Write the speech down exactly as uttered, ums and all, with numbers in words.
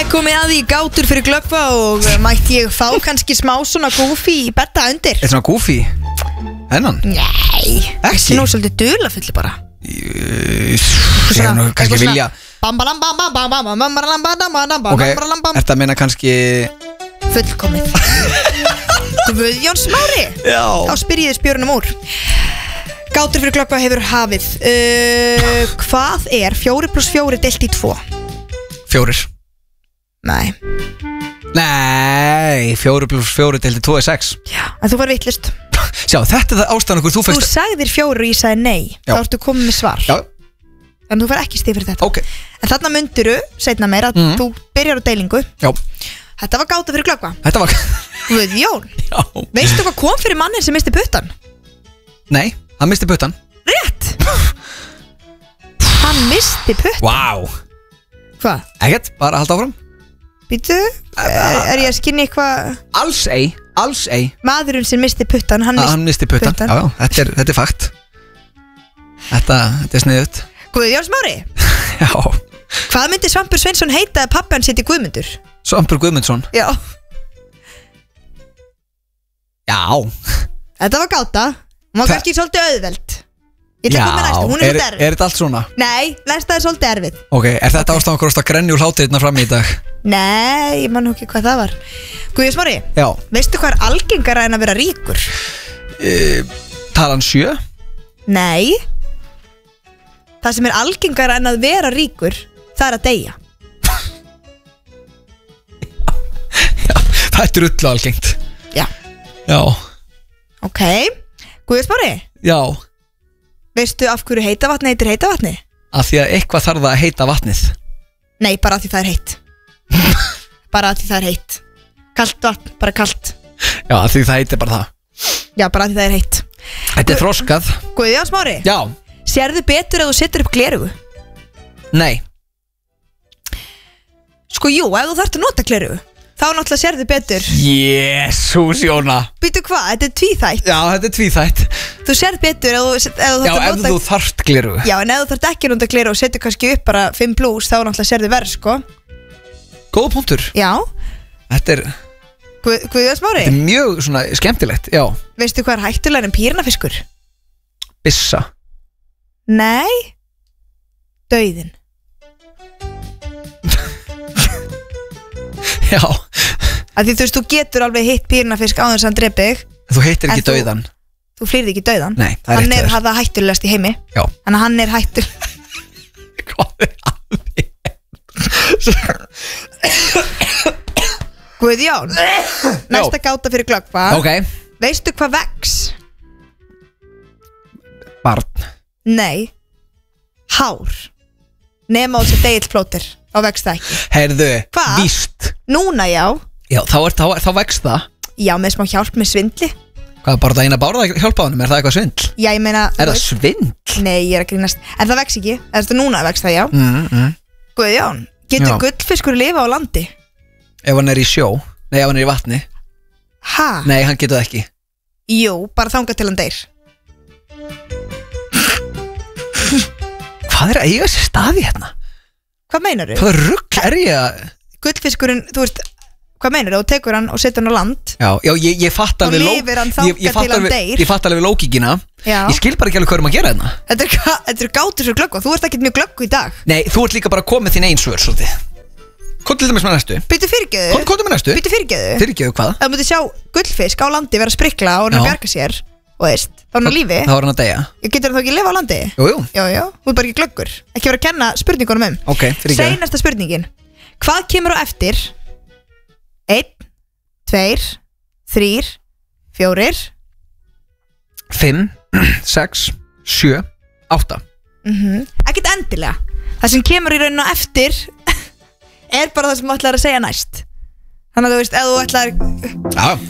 er komið að því gátur fyrir glöggva og mætti ég fá kannski smá svona goofy í betta undir. Er svona goofy? Hennan? Nei, ekki nú svolítið dulafulli bara. Ég er nú kannski vilja. Ok, er það að meina kannski fullkomið. Guðjón Smári. Já. Þá spyr ég þið spjörunum úr. Gátur fyrir glöggva hefur hafið uh, Hvað er fjórir pluss fjórir deilt í tvo? Fjórir. Nei. Nei, fjórir pluss fjórir deilt í tvo er sex. Já, en þú var vitlaust. Sjá, þetta er það ástæðan okkur þú fækst. Þú sagðir fjórir og ég sagði nei. Já. Þá ertu komið með svar. Já. En þú fær ekki stig fyrir þetta. Ok. En þarna myndiru, seinna meir að Mhm. þú byrjar á deilingu. Já. Þetta var gáta fyrir glöggva. Þetta var Guðjón, Já. veistu hvað kom fyrir mannin sem misti puttan? Nei, hann misti puttan. Rétt. Hann misti puttan. Vá. Hvað? Ekkert, bara halda áfram. Býtu, er, er ég að skynni eitthvað? Alls ei, alls ei. Maðurinn sem misti puttan, hann, Að Hann misti puttan. puttan. Já, já, þetta er, þetta er fakt. Þetta, þetta er sniðut. Guðjón Smári, Já. hvað myndi Svampur Sveinsson heita að pappi hann seti Guðmundur? Svampur Guðmundsson. Já, Já. þetta var gáta. Hún var Þa- kannski svolítið auðveld. Ég tek Já, hún með næstu, hún er er, svolítið erfið. er þetta allt svona? Nei, næsta er svolítið erfið. Ok, er þetta ástæðan okkur að grenja úr hlátriðna fram í dag? Nei, ég man nú ekki hvað það var. Guðjón Smári, Já. veistu hvað er algengara en að vera ríkur? E, talan sjö? Nei. Það sem er algengara en að vera ríkur, það er að deyja. Já, þetta er ullu algengt. Já. Já. Ok, Guðjón Smári, Já. veistu af hverju heita vatni heitir heita vatni? Af því að eitthvað þarf það að heita vatnið. Nei, bara af því það er heitt. Bara af því það er heitt. Kalt vatn, bara kalt. Já, af því það heitir bara það. Já, bara af því það er heitt. Þetta er þroskað. Guðjón Smári, Já. sérðu betur ef þú setur upp glerugu? Nei. Sko, jú, ef þú þarft að nota glerugu, þá náttúrulega sérðu betur. Jésús, Jóna. Býtu hvað, þetta er tvíþætt. Já, þetta er tvíþætt. Þú sérð betur ef þú, ef þú Já, þarft að ef nota þú þarft gleru. Já, en ef þú þarft ekki að nota glerugu og setur kannski upp bara fimm plus, þá náttúrulega sérðu verð, sko. Góða punktur. Já, Þetta er, Guð, Guðjón Smári, þetta er mjög svona skemmtilegt. Já. veistu hvað er hættulega en pírnafiskur? Bissa. Nei, dauðin. Já. Af því þú veist, þú getur alveg hitt pírnafisk á þess að hann drepi þig. Þú heitir En ekki þú- dauðan. Þú flýrð ekki dauðan. Nei, það er Hann rétt er hjá þér. það hættulegast í heimi. Já. Þannig að hann er hættul. Hvað er að því? Guðjón, næsta gáta fyrir glöggva. Ok. Veistu hvað vex? Barn. Nei, hár. Nema á þessi deilplóter. Þá vex það ekki. Heyrðu, Hvað? víst. Núna já. Já, þá, er, þá, er, þá vext það. Já, með smá hjálp með svindli. Hvað, bara það eina bárða að hjálpa honum? Er það eitthvað svindl? Já, ég meina Er það svindl? Nei, ég er að grínast. En það vex ekki. Þetta núna vex það, já. Mm, mm. Guðjón, getur Já. gullfiskur lifa á landi? Ef hann er í sjó? Nei, ef hann er í vatni? Ha? Nei, hann getur það ekki. Jú, bara þangað til hann deyr. Hvað er að eiga sér staði hérna? Hvað meinar þú? Hvað rugg er ég að... Gullfiskurinn, þú veist, hvað meinar þú? Þú tekur hann og setur hann á land. Já, já, ég, ég fatt Þá alveg ló- lifir hann ég- þangað ég fatt til hann alveg- deyr. Ég fatt alveg lókíkina. Já. Ég skil bara ekki alveg hvað erum að gera hérna. Þetta er, ga- þetta er gátur svo glöggva. Þú ert ekkert mjög glöggu í dag. Nei, þú ert líka bara komið þín einn svör svolítið. Hvað til dæmis með næstu? Byttu fyrirgeðu. Hvað til með næstu? Byttu fyrirgeðu. Fyrirgeðu hvað? Ef þú myndir sjá gullfisk á landi vera að sprikla og hann að Já. bjarga sér, og veist, þá er hann á lífi. Þá er hann að deyja. Ég getur hann þá ekki að lifa á landi. Jú, jú. Já, já, þú er bara ekki glöggur. Ekki vera að kenna spurningunum um. Ok, fyrirgeðu. Seinasta spurningin. Hvað kemur á eftir? Einn, tveir, þrýr, fjórir. Fimm, sex, sjö, átta. Mm Ekkert endilega. Það sem kemur í rauninu á eftir er bara það sem þú ætlar að segja næst. Þannig að þú veist, ef þú ætlar Já,